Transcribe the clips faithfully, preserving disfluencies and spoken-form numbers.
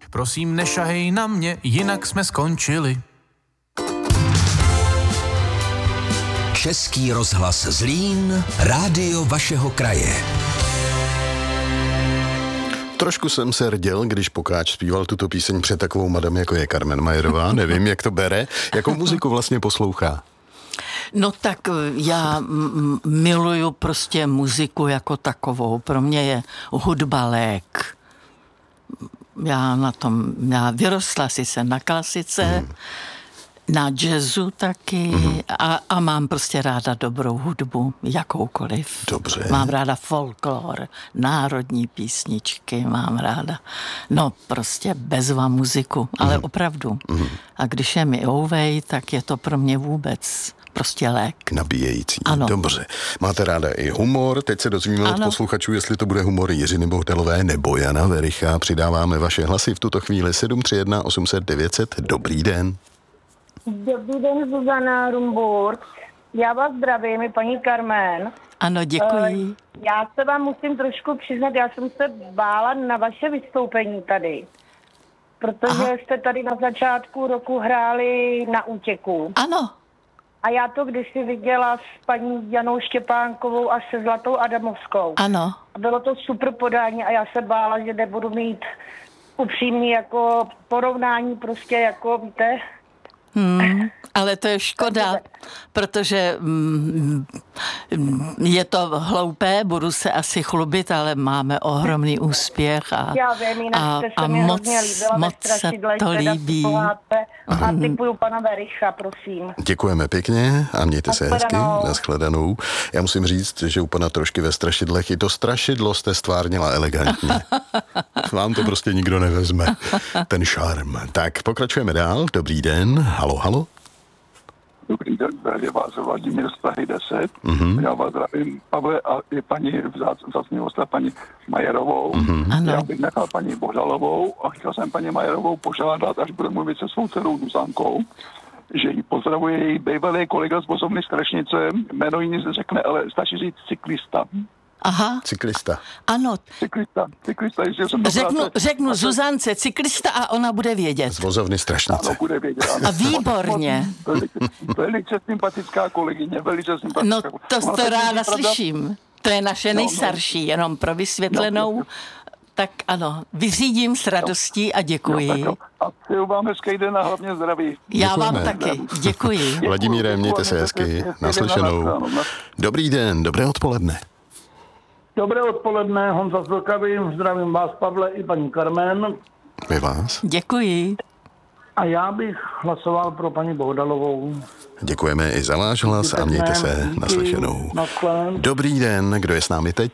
Prosím, nešahej na mě, jinak jsme skončili. Český rozhlas Zlín, rádio vašeho kraje. Trošku jsem se rděl, když Pokáč zpíval tuto píseň před takovou madam, jako je Carmen Majerová. Nevím, jak to bere. Jakou muziku vlastně poslouchá? No tak já m- miluju prostě muziku jako takovou. Pro mě je hudba lék. Já na tom, já vyrostla sice na klasice, mm. na jazzu taky mm. a, a mám prostě ráda dobrou hudbu, jakoukoliv. Dobře. Mám ráda folklor, národní písničky, mám ráda. No prostě bezva muziku, ale mm. opravdu. Mm. A když je mi ouvej, tak je to pro mě vůbec prostě lék. Nabíjející. Ano. Dobře. Máte ráda i humor. Teď se dozvíme od posluchačů, jestli to bude humor Jiřiny Bohdalové nebo Jana Vericha. Přidáváme vaše hlasy v tuto chvíli sedm tři jedna osm set devět set. Dobrý den. Dobrý den, Zuzana Rumburg. Já vás zdravím, je paní Carmen. Ano, děkuji. Já se vám musím trošku přiznat, já jsem se bála na vaše vystoupení tady. Protože Aha. jste tady na začátku roku hráli Na útěku. Ano. A já to kdysi viděla s paní Janou Štěpánkovou a se Zlatou Adamovskou. Ano. A bylo to super podání a já se bála, že nebudu mít upřímný jako porovnání prostě jako, víte... Hmm, ale to je škoda, protože mm, je to hloupé, budu se asi chlubit, ale máme ohromný úspěch a, Já vím, a, a moc, moc se to líbí. A typuju pana Vericha, prosím. Děkujeme pěkně a mějte se hezky. Nashledanou. Já musím říct, že u pana Trošky ve strašidlech i to strašidlo jste stvárnila elegantně. Vám to prostě nikdo nevezme. Ten šarm. Tak pokračujeme dál. Dobrý den. Halo, halo. Dobrý den, je vás Vladimír z Prahy deset. Mm-hmm. Já vás zdravím, Pavle, a i paní vzácný hosta, paní Majerovou. Mm-hmm. Já bych nechal paní Bohdalovou a chtěl jsem paní Majerovou požádat, až bude mluvit se svou dcerou Zuzankou, že jí pozdravuje její bývalý kolega z vozovny Strašnice, jméno jí nic neřekne, ale stačí říct cyklista. Aha. Cyklista. Ano. Cyklista, cyklista, jestli jsem to Řeknu, práce, řeknu Zuzance cyklista a ona bude vědět. Z vozovny Strašnice. Ano, bude vědět. A výborně. Velice, velice sympatická kolegyně, velice sympatická. No to, to ráda slyším. To je naše nejstarší, jenom pro vysvětlenou. Tak ano, vyřídím s radostí a děkuji. No, a přeju vám hezký den a hlavně zdraví. Já vám taky, děkuji. Vladimíre, mějte se hezky, naslyšenou. Dobrý den, dobré odpoledne. Dobré odpoledne, Honza z Vlkavy, zdravím vás, Pavle, i paní Carmen. My vás. Děkuji. A já bych hlasoval pro paní Bohdalovou. Děkujeme i za váš hlas a mějte se naslyšenou. Dobrý den, kdo je s námi teď?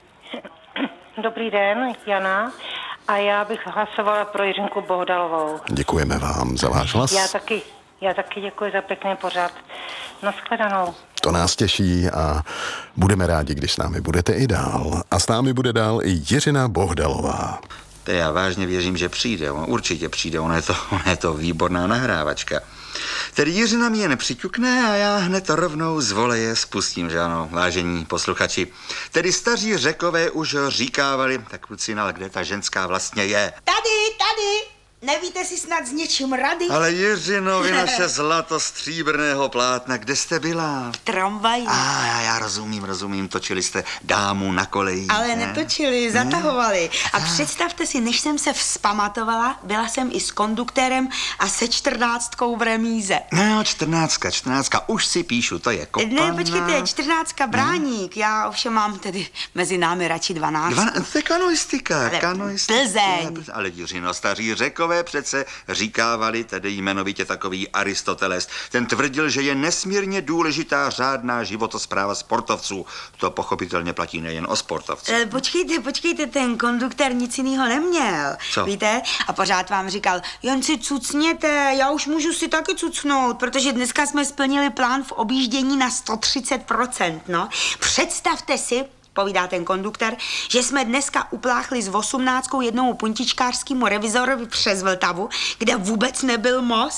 Dobrý den, Jana. A já bych hlasovala pro Jiřinku Bohdalovou. Děkujeme vám za váš hlas. Já taky, já taky děkuji za pěkný pořad. Nashledanou. To nás těší a budeme rádi, když s námi budete i dál. A s námi bude dál i Jiřina Bohdalová. To já vážně věřím, že přijde. On určitě přijde, ona je to, ona je to výborná nahrávačka. Tedy Jiřina mě nepřiťukne a já hned rovnou z voleje spustím, že ano, vážení posluchači. Tedy staří Řekové už říkávali, tak kluci, ale kde ta ženská vlastně je? Tady, tady! Nevíte si snad s něčím rady? Ale Jiřino, vy naše zlato stříbrného plátna, kde jste byla? V tramvaji. A já, já rozumím, rozumím, točili jste dámu na koleji. Ale ne? netočili, zatahovali. A, a představte si, než jsem se vzpamatovala, byla jsem i s konduktorem a se čtrnáctkou v remíze. No jo, čtrnáctka, čtrnáctka, už si píšu, to je kopana. Ne, počkejte, čtrnáctka Bráník, hmm. Já ovšem mám tedy mezi námi radši dvanáct. Dva, to je kanoistika, ale kanoistika. Plzeň. Ale Jiřino, staří Řekové přece říkávali, tedy jmenovitě takový Aristoteles. Ten tvrdil, že je nesmírně důležitá řádná životospráva sportovců. To pochopitelně platí nejen o sportovcích. E, počkejte, počkejte, ten konduktér nic jiného neměl. Co? Víte? A pořád vám říkal, jen si cucněte, já už můžu si taky cucnout, protože dneska jsme splnili plán v objíždění na sto třicet procent, no. Představte si, povídá ten konduktor, že jsme dneska upláchli s osmnáctkou jednomu puntičkářskému revizorovi přes Vltavu, kde vůbec nebyl most.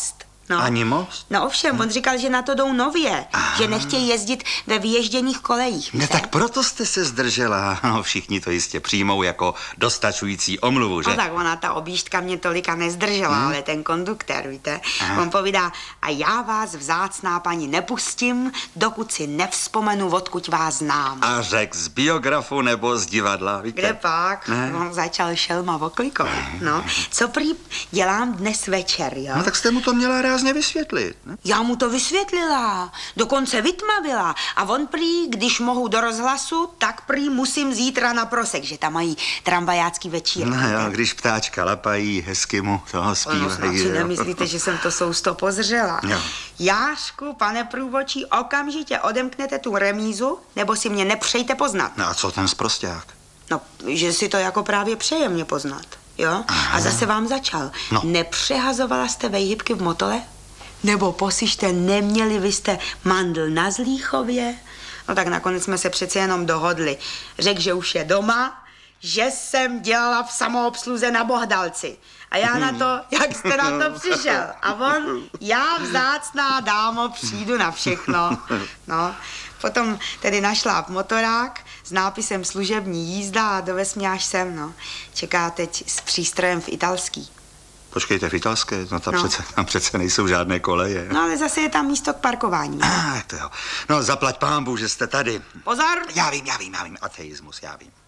No. Ani most? No ovšem, on říkal, že na to jdou nově, Aha. že nechtějí jezdit ve vyježděných kolejích. Ne, tak proto jste se zdržela. No, všichni to jistě přijmou jako dostačující omluvu, že? No tak ona, ta objížďka mě tolika nezdržela, hmm. ale ten konduktér, víte, Aha. on povídá, a já vás, vzácná paní, nepustím, dokud si nevzpomenu, odkud vás znám. A řek z biografu nebo z divadla, víte? Kde pak? Ne? On začal šelma oklikovat, no. Co prý dělám dnes večer, jo? No tak jste mu to měla rázně vysvětlit, ne? Já mu to vysvětlila, dokonce vytmavila. A on prý, když mohu do rozhlasu, tak prý musím zítra na Prosek, že tam mají tramvajácký večír. No jo, když ptáčka lapají, hezky mu toho zpívají. No, snad si nemyslíte, že jsem to sousto pozřela. Jo. Jášku, pane průvočí, okamžitě odemknete tu remízu, nebo si mě nepřejte poznat. No a co ten sprosťák? No, že si to jako právě přeje mě poznat, jo? Aha. A zase vám začal. No. Nepřehazovala jste vejhybky v motole? Nebo posište, neměli vy jste mandl na Zlíchově? No tak nakonec jsme se přece jenom dohodli. Řekl, že už je doma, že jsem dělala v samoobsluze na Bohdalci. A já na to, jak jste na to přišel. A on, já vzácná dámo, přijdu na všechno. No, potom tedy našla motorák s nápisem služební jízda a dovez mě až sem, no. Čeká teď s přístrojem v italský. Počkejte, v italské? No, tam, No. Přece, tam přece nejsou žádné koleje. No ale zase je tam místo k parkování. Ah, to jo. No, zaplať pánbu, že jste tady. Pozor! Já vím, já vím, já vím. Ateismus, já vím.